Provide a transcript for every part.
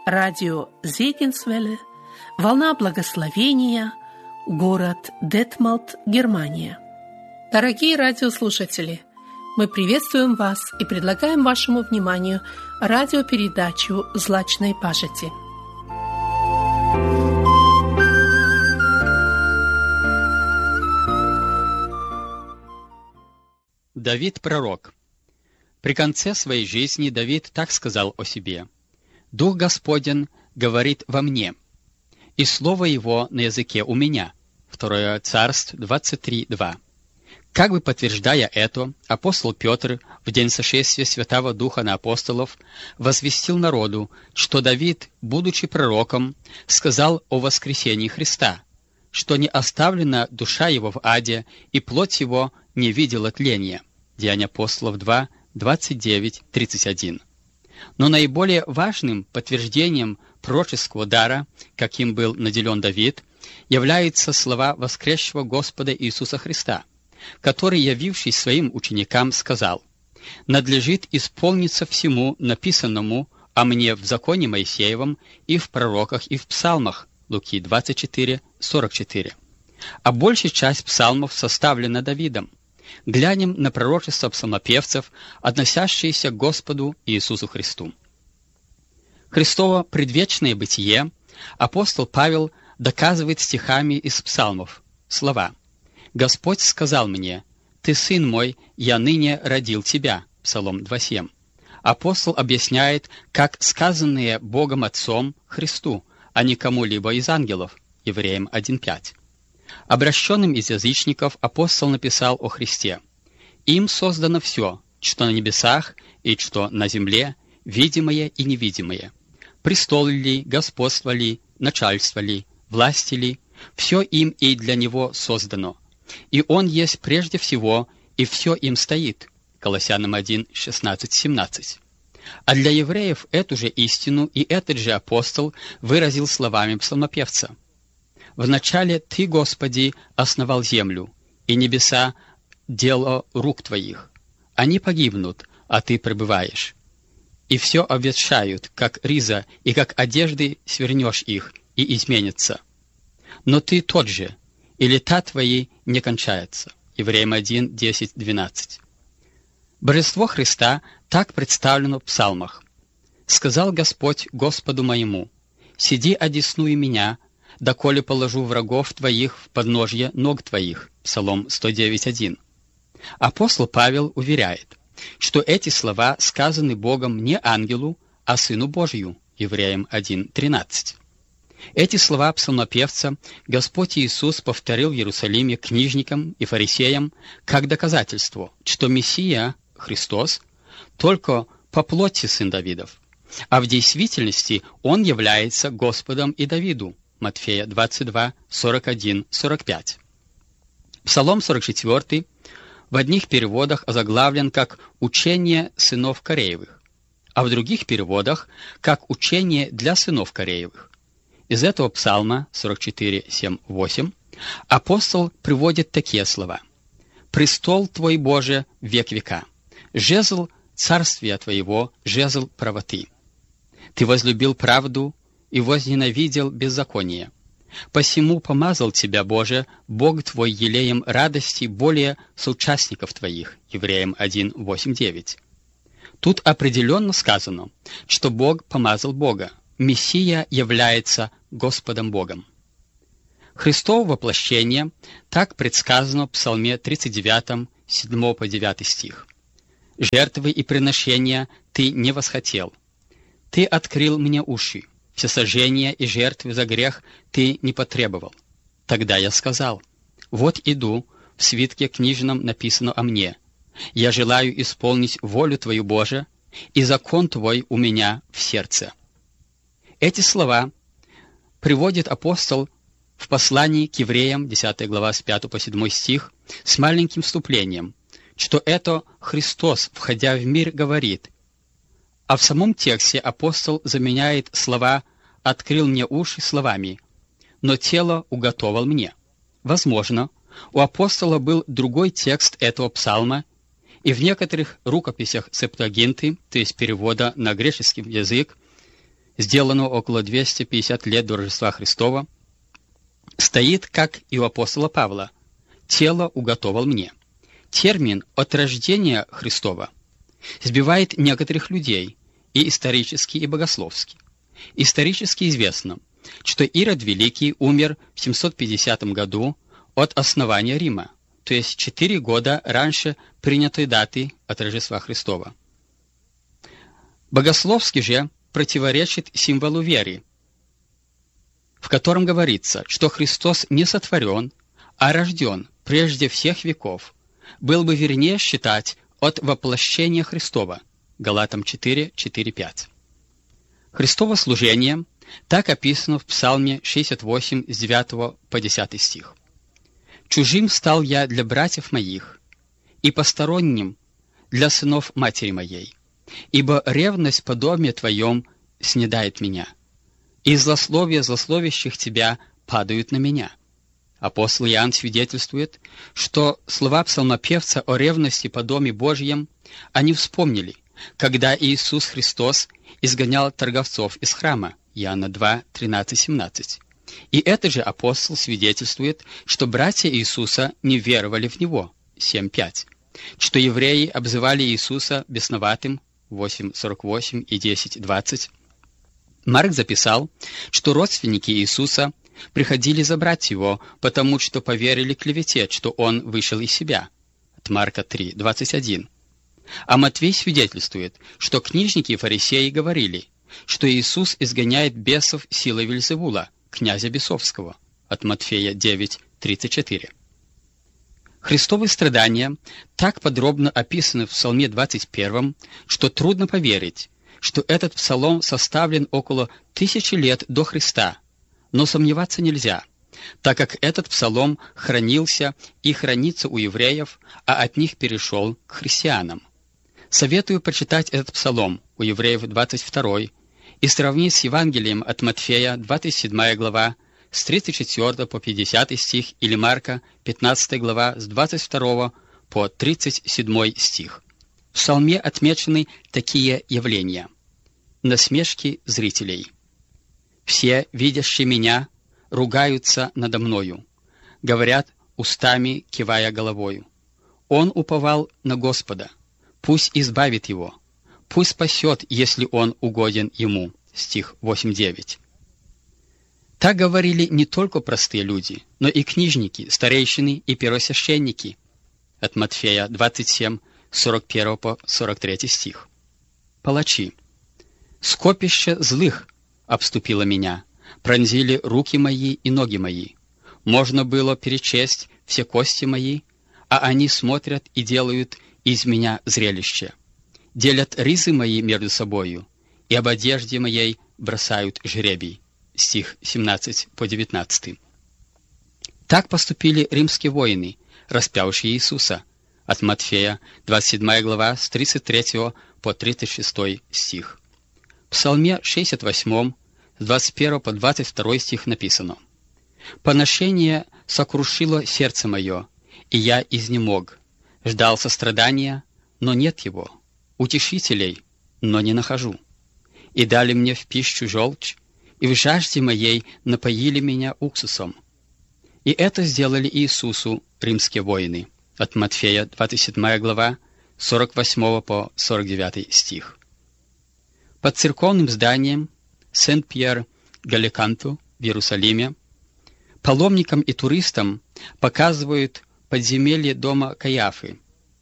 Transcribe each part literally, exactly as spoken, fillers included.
радио Зегенсвелле, волна благословения, город Детмалт, Германия. Дорогие радиослушатели, мы приветствуем вас и предлагаем вашему вниманию радиопередачу «Злачной пажити». Давид пророк. При конце своей жизни Давид так сказал о себе: «Дух Господень говорит во мне, и слово Его на языке у меня». Второе Царств двадцать три два. Как бы подтверждая это, апостол Петр в день сошествия Святого Духа на апостолов возвестил народу, что Давид, будучи пророком, сказал о воскресении Христа, что не оставлена душа его в аде, и плоть его не видела тления. Деяния апостолов два, двадцать девять, тридцать один. Но наиболее важным подтверждением пророческого дара, каким был наделен Давид, являются слова воскресшего Господа Иисуса Христа, который, явившись своим ученикам, сказал: «Надлежит исполниться всему написанному о мне в законе Моисеевом и в пророках и в псалмах». Луки двадцать четыре, сорок четыре. А большая часть псалмов составлена Давидом. Глянем на пророчества псалмопевцев, относящиеся к Господу Иисусу Христу. Христово предвечное бытие апостол Павел доказывает стихами из псалмов. Слова: «Господь сказал мне: Ты сын мой, я ныне родил тебя». Псалом два семь. Апостол объясняет, как сказанные Богом Отцом Христу, а не кому-либо из ангелов. Евреям один пять. Обращенным из язычников апостол написал о Христе: «Им создано все, что на небесах и что на земле, видимое и невидимое. Престол ли, господство ли, начальство ли, власти ли, все им и для него создано. И он есть прежде всего, и все им стоит». Колоссянам один, шестнадцать, семнадцать. А для евреев эту же истину и этот же апостол выразил словами псалмопевца: «Вначале Ты, Господи, основал землю, и небеса — дело рук Твоих. Они погибнут, а Ты пребываешь. И все обветшают, как риза, и как одежды свернешь их, и изменятся. Но Ты тот же, и лета Твои не кончаются». Евреям один, десять, двенадцать. Божество Христа так представлено в псалмах. «Сказал Господь Господу моему: сиди одесную меня, доколе положу врагов твоих в подножье ног твоих». Псалом сто девять, один. Апостол Павел уверяет, что эти слова сказаны Богом не ангелу, а Сыну Божию. Евреям один, тринадцать. Эти слова псалмопевца Господь Иисус повторил в Иерусалиме книжникам и фарисеям как доказательство, что Мессия, Христос, только по плоти сын Давидов, а в действительности Он является Господом и Давиду. Матфея двадцать два, сорок один, сорок пять. Псалом сорок четыре в одних переводах озаглавлен как «Учение сынов Кореевых», а в других переводах как «Учение для сынов Кореевых». Из этого псалма сорок четыре, семь, восемь апостол приводит такие слова: «Престол Твой, Боже, век века, жезл царствия Твоего, жезл правоты. Ты возлюбил правду и возненавидел беззаконие. Посему помазал Тебя, Боже, Бог Твой, елеем радости более соучастников Твоих». Евреям один, восемь, девять. Тут определенно сказано, что Бог помазал Бога. Мессия является Господом Богом. Христово воплощение так предсказано в Псалме тридцать девять, седьмой по девятый стих. «Жертвы и приношения Ты не восхотел. Ты открыл мне уши. Всесожжения и жертвы за грех Ты не потребовал. Тогда я сказал: вот иду, в свитке книжном написано о мне. Я желаю исполнить волю Твою, Боже, и закон Твой у меня в сердце». Эти слова приводит апостол в послании к евреям, десятая глава, с пятого по седьмой стих, с маленьким вступлением, что это Христос, входя в мир, говорит. А в самом тексте апостол заменяет слова «открыл мне уши» словами «но тело уготовал мне». Возможно, у апостола был другой текст этого псалма, и в некоторых рукописях Септуагинты, то есть перевода на греческий язык, сделанного около двухсот пятидесяти лет до Рождества Христова, стоит, как и у апостола Павла: «Тело уготовал мне». Термин «от рождения Христова» сбивает некоторых людей и исторически, и богословски. Исторически известно, что Ирод Великий умер в семьсот пятидесятом году от основания Рима, то есть четыре года раньше принятой даты от Рождества Христова. Богословски же противоречит символу веры, в котором говорится, что Христос не сотворен, а рожден прежде всех веков. Был бы вернее считать от воплощения Христова. Галатам четыре, четыре, пять. Христово служение так описано в Псалме шестьдесят восемь с девятого по десятый стих. «Чужим стал я для братьев моих, и посторонним для сынов матери моей, ибо ревность по доме твоем снедает меня, и злословия злословящих тебя падают на меня». Апостол Иоанн свидетельствует, что слова псалмопевца о ревности по доме Божьем они вспомнили, когда Иисус Христос изгонял торговцов из храма. Иоанна два, тринадцать, семнадцать. И этот же апостол свидетельствует, что братья Иисуса не веровали в Него. семь, пять. Что евреи обзывали Иисуса бесноватым. восемь, сорок восемь и десять, двадцать. Марк записал, что родственники Иисуса приходили забрать его, потому что поверили клевете, что он вышел из себя. От Марка три, двадцать один. А Матвей свидетельствует, что книжники и фарисеи говорили, что Иисус изгоняет бесов силой Вельзевула, князя бесовского. От Матфея девять, тридцать четыре. Христовы страдания так подробно описаны в Псалме двадцать первом, что трудно поверить, что этот псалом составлен около тысячи лет до Христа, но сомневаться нельзя, так как этот псалом хранился и хранится у евреев, а от них перешел к христианам. Советую прочитать этот псалом у евреев двадцать второй и сравнить с Евангелием от Матфея, двадцать седьмая глава, с тридцать четвёртого по пятидесятый стих, или Марка, пятнадцатая глава, с двадцать второго по тридцать седьмой стих. В псалме отмечены такие явления: насмешки зрителей. «Все, видящие меня, ругаются надо мною, говорят устами, кивая головою. Он уповал на Господа, пусть избавит его, пусть спасет, если он угоден ему». Стих восемь, девять. Так говорили не только простые люди, но и книжники, старейшины и первосвященники. От Матфея двадцать семь, сорок один по сорок третий стих. Палачи. «Скопище злых обступило меня, пронзили руки мои и ноги мои. Можно было перечесть все кости мои, а они смотрят и делают из меня зрелище. Делят ризы мои между собою, и об одежде моей бросают жребий». Стих семнадцать по девятнадцатый. Так поступили римские воины, распявшие Иисуса. От Матфея, двадцать седьмая глава, с тридцать третьего по тридцать шестой стих. В Псалме шестьдесят восьмом, с двадцать первого по двадцать второй стих написано: «Поношение сокрушило сердце мое, и я изнемог. Ждал сострадания, но нет его, утешителей, но не нахожу. И дали мне в пищу желчь, и в жажде моей напоили меня уксусом». И это сделали Иисусу римские воины. От Матфея, двадцать седьмая глава, с сорок восьмого по сорок девятый стих. Под церковным зданием Сент-Пьер-Галиканту в Иерусалиме паломникам и туристам показывают подземелье дома Каиафы,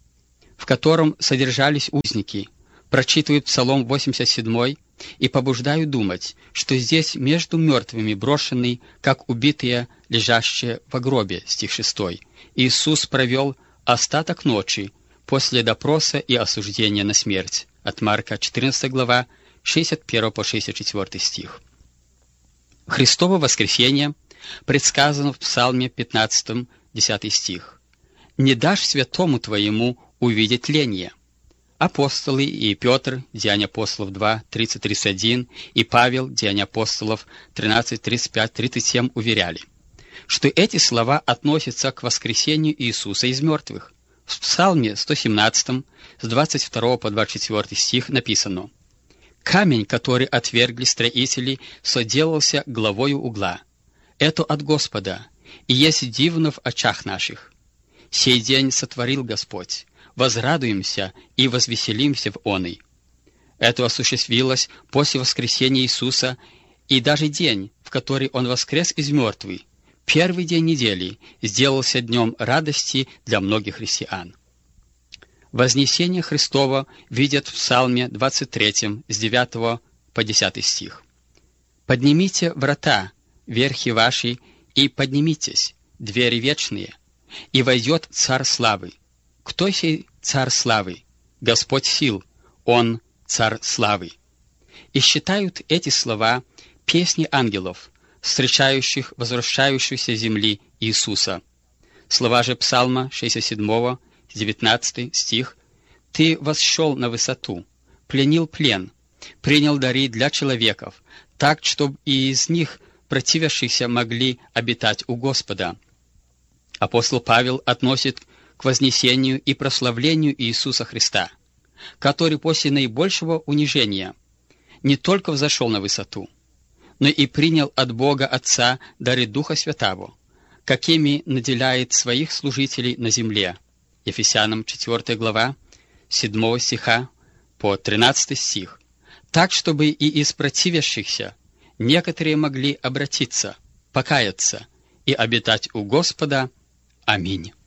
в котором содержались узники, прочитывают Псалом восемьдесят седьмой и побуждают думать, что здесь между мертвыми брошенный, как убитые, лежащие в гробе. Стих шестой. Иисус провел остаток ночи после допроса и осуждения на смерть. От Марка, четырнадцатая глава, шестьдесят первый по шестьдесят четвёртый стих. Христово воскресение предсказано в Псалме пятнадцатом, десятый стих. «Не дашь святому твоему увидеть тление». Апостолы и Петр, Деяния апостолов два, тридцать, тридцать один, и Павел, Деяния апостолов тринадцать, тридцать пять, тридцать семь уверяли, что эти слова относятся к воскресению Иисуса из мертвых. В Псалме сто семнадцатом, с двадцать второго по двадцать четвёртый стих написано: Камень, который отвергли строители, соделался главою угла. Это от Господа, и есть дивно в очах наших. Сей день сотворил Господь, возрадуемся и возвеселимся в оный. Это осуществилось после воскресения Иисуса, и даже день, в который Он воскрес из мертвых, первый день недели, сделался днем радости для многих христиан. Вознесение Христово видят в Псалме двадцать третьем, с девятого по десятый стих. «Поднимите врата, верхи ваши, и поднимитесь, двери вечные, и войдет Царь славы. Кто сей Царь славы? Господь сил, Он Царь славы». И считают эти слова песни ангелов, встречающих возвращающуюся земли Иисуса. Слова же Псалма шестьдесят седьмого, девятнадцатый стих: «Ты восшел на высоту, пленил плен, принял дары для человеков, так, чтобы и из них противившихся могли обитать у Господа». Апостол Павел относит к вознесению и прославлению Иисуса Христа, который после наибольшего унижения не только взошел на высоту, но и принял от Бога Отца дары Духа Святаго, какими наделяет своих служителей на земле. Ефесянам четвёртая глава, седьмого стиха по тринадцатый стих, так, чтобы и из противящихся некоторые могли обратиться, покаяться и обитать у Господа. Аминь.